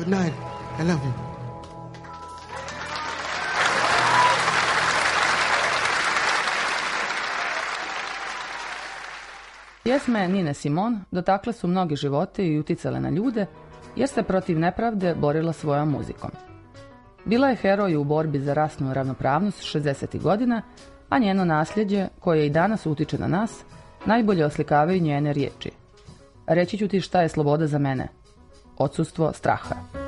Good night. I love you. Pjesme Nine Simone dotakle su mnogi živote i uticale na ljude, jer se protiv nepravde borila svojom muzikom. Bila je heroj u borbi za rasnu ravnopravnost 60. godina, a njeno nasljeđe, koje i danas utiče na nas, najbolje oslikavaju njene riječi. Reći ću ti šta je sloboda za mene. Odsustvo straha.